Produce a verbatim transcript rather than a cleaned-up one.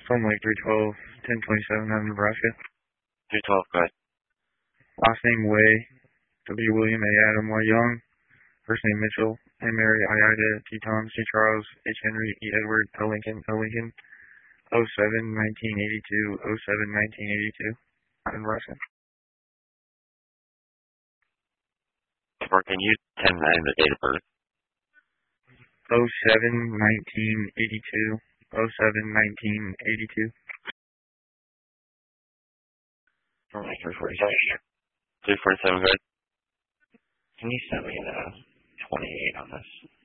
Film Lake three twelve, ten twenty-seven out of Nebraska. three twelve, go ahead. Last name Way, W. William, A. Adam, Y. Young. First name Mitchell, A. Mary, I. Ida, T. Tom, C. Charles, H. Henry, E. Edward, L. Lincoln, L. Lincoln. oh seven nineteen eighty-two, oh seven nineteen eighty-two out of Nebraska. Or can you ten nine the date of birth? oh seven nineteen eighty-two, oh seven nineteen eighty-two. three forty-seven. three forty-seven, go ahead. Can you send me the twenty-eight on this?